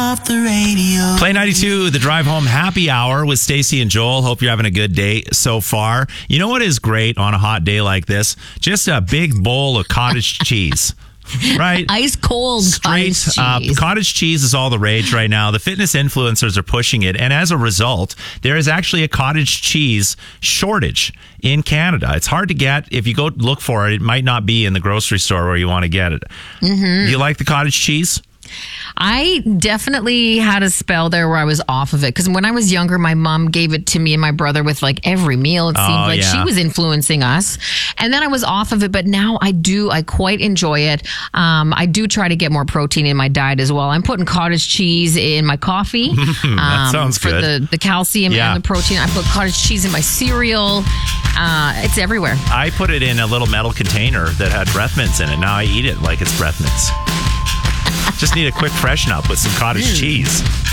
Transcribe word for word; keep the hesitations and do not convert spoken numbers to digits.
off the radio. Play ninety-two, the drive home happy hour with Stacey and Joel. Hope you're having a good day so far. You know what is great on a hot day like this? Just a big bowl of cottage cheese. Right? Ice cold Straight cottage up. cheese. Cottage cheese is all the rage right now. The fitness influencers are pushing it. And as a result, there is actually a cottage cheese shortage in Canada. It's hard to get. If you go look for it, it might not be in the grocery store where you want to get it. Mm-hmm. Do you like the cottage cheese? I definitely had a spell there where I was off of it because when I was younger, my mom gave it to me and my brother with like every meal. It seemed Oh, like yeah. she was influencing us, and then I was off of it. But now I do, I quite enjoy it. Um, I do try to get more protein in my diet as well. I'm putting cottage cheese in my coffee. that um, sounds for good. the the calcium Yeah. and the protein. I put cottage cheese in my cereal. Uh, it's everywhere. I put it in a little metal container that had breath mints in it. Now I eat it like it's breath mints. Just need a quick freshen up with some cottage cheese.